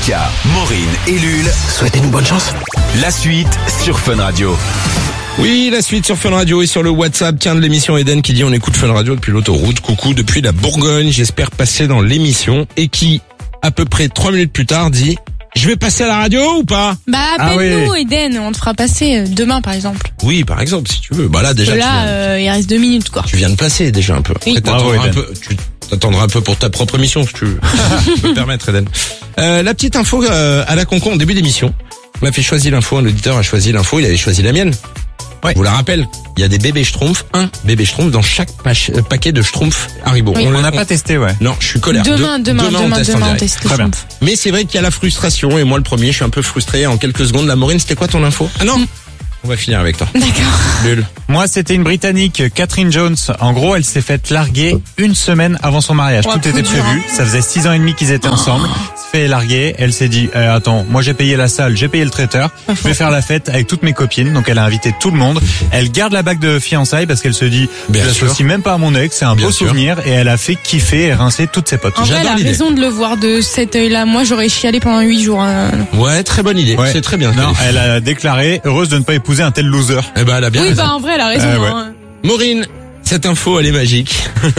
Jessica, Maureen et Lul, souhaitez-nous bonne chance. La suite sur Fun Radio. Oui, la suite sur Fun Radio et sur le WhatsApp, de l'émission Eden qui dit on écoute Fun Radio depuis l'autoroute. Coucou depuis la Bourgogne, j'espère passer dans l'émission et qui, à peu près 3 minutes plus tard, dit je vais passer à la radio ou pas? Appelle-nous Eden, on te fera passer demain par exemple. Oui, par exemple, si tu veux. Là déjà il reste 2 minutes quoi. Tu viens de passer déjà un peu. Oui. Après, tu t'attendras un peu pour ta propre émission si tu veux. Je peux me permettre, Eden. La petite info à la conco en début d'émission. On m'a fait choisir l'info, un auditeur a choisi l'info, il avait choisi la mienne. Ouais. Je vous la rappelle, il y a des bébés Schtroumpfs, un bébé Schtroumpf dans chaque paquet de Schtroumpfs Haribo. Oui. On n'a pas testé, ouais. Non, je suis colère. Demain, on teste Très bien. Mais c'est vrai qu'il y a la frustration, et moi le premier, je suis un peu frustré en quelques secondes. La Maureen, c'était quoi ton info? Ah non, on va finir avec toi. D'accord. Lul. Moi, c'était une Britannique, Catherine Jones. En gros, elle s'est faite larguer une semaine avant son mariage. Tout était prévu. Ça faisait 6 ans et demi qu'ils étaient ensemble. Elle s'est fait larguer. Elle s'est dit, attends, moi j'ai payé la salle, j'ai payé le traiteur. Je vais faire la fête avec toutes mes copines. Donc elle a invité tout le monde. Elle garde la bague de fiançailles parce qu'elle se dit, je l'associe même pas à mon ex. C'est un beau souvenir. Et elle a fait kiffer et rincer toutes ses potes. En vrai, elle a raison de le voir de cet œil-là. Moi, j'aurais chialé pendant 8 jours. Ouais, très bonne idée. Ouais. C'est très bien. Non, elle a déclaré, heureuse de ne pas épouser un tel loser. Eh ben, elle a bien raison. En vrai, elle a raison. Maureen, cette info, elle est magique.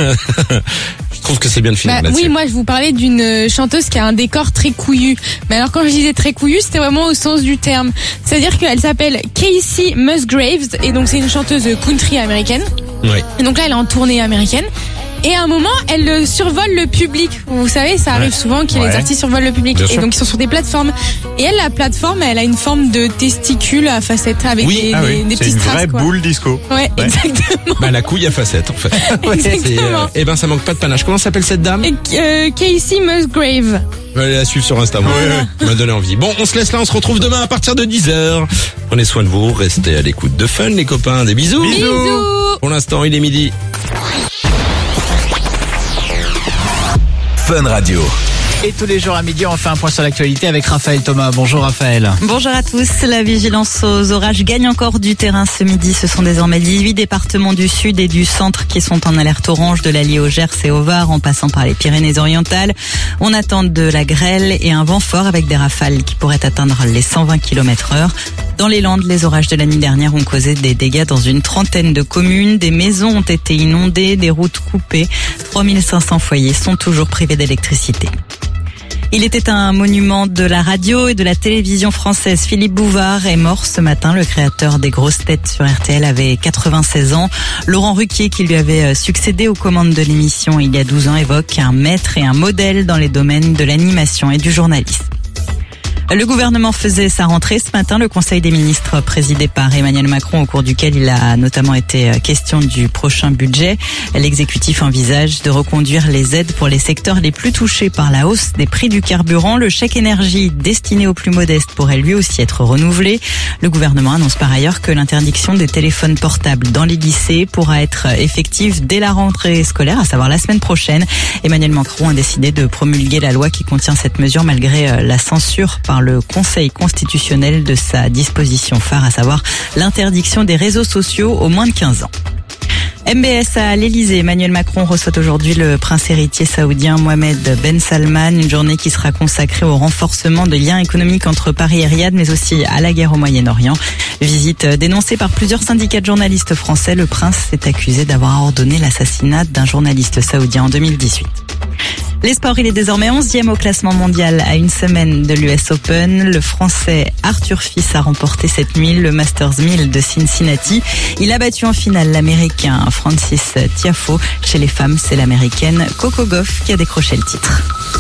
Je trouve que c'est bien de finir là-dessus. Oui, moi, je vous parlais d'une chanteuse qui a un décor très couillu. Mais alors, quand je disais très couillu, c'était vraiment au sens du terme. C'est-à-dire qu'elle s'appelle Casey Musgraves, et donc c'est une chanteuse country américaine. Ouais. Et donc là, elle est en tournée américaine. Et à un moment, elle survole le public. Vous savez, ça arrive souvent que les artistes survolent le public. Bien et sûr. donc, ils sont sur des plateformes. Et elle, la plateforme, elle a une forme de testicule à facettes avec des c'est petits une strass, vraie quoi. boule disco. Ouais, exactement. La couille à facettes, en fait. Exactement. Eh ben, ça manque pas de panache. Comment s'appelle cette dame? Casey Musgrave. Je vais aller la suivre sur Insta. Tu m'as donné envie. Bon, on se laisse là, on se retrouve demain à partir de 10h. Prenez soin de vous, restez à l'écoute de Fun, les copains. Des bisous. Bisous. Pour l'instant, il est midi. Fun Radio. Et tous les jours à midi, on fait un point sur l'actualité avec Raphaël Thomas. Bonjour Raphaël. Bonjour à tous. La vigilance aux orages gagne encore du terrain ce midi. Ce sont désormais 18 départements du sud et du centre qui sont en alerte orange, de l'Allier au Gers et au Var, en passant par les Pyrénées-Orientales. On attend de la grêle et un vent fort avec des rafales qui pourraient atteindre les 120 km/h. Dans les Landes, les orages de la nuit dernière ont causé des dégâts dans une trentaine de communes. Des maisons ont été inondées, des routes coupées. 3500 foyers sont toujours privés d'électricité. Il était un monument de la radio et de la télévision française. Philippe Bouvard est mort ce matin. Le créateur des grosses têtes sur RTL avait 96 ans. Laurent Ruquier, qui lui avait succédé aux commandes de l'émission il y a 12 ans, évoque un maître et un modèle dans les domaines de l'animation et du journalisme. Le gouvernement faisait sa rentrée ce matin. Le Conseil des ministres présidé par Emmanuel Macron, au cours duquel il a notamment été question du prochain budget. L'exécutif envisage de reconduire les aides pour les secteurs les plus touchés par la hausse des prix du carburant. Le chèque énergie destiné aux plus modestes pourrait lui aussi être renouvelé. Le gouvernement annonce par ailleurs que l'interdiction des téléphones portables dans les lycées pourra être effective dès la rentrée scolaire, à savoir la semaine prochaine. Emmanuel Macron a décidé de promulguer la loi qui contient cette mesure malgré la censure par le Conseil constitutionnel de sa disposition phare, à savoir l'interdiction des réseaux sociaux aux moins de 15 ans. MBS à l'Elysée. Emmanuel Macron reçoit aujourd'hui le prince héritier saoudien Mohamed Ben Salman. Une journée qui sera consacrée au renforcement des liens économiques entre Paris et Riyad, mais aussi à la guerre au Moyen-Orient. Visite dénoncée par plusieurs syndicats de journalistes français. Le prince est accusé d'avoir ordonné l'assassinat d'un journaliste saoudien en 2018. Les sports, il est désormais 11e au classement mondial à une semaine de l'US Open. Le Français Arthur Fils a remporté cette nuit le Masters 1000 de Cincinnati. Il a battu en finale l'Américain Francis Tiafoe. Chez les femmes, c'est l'Américaine Coco Gauff qui a décroché le titre.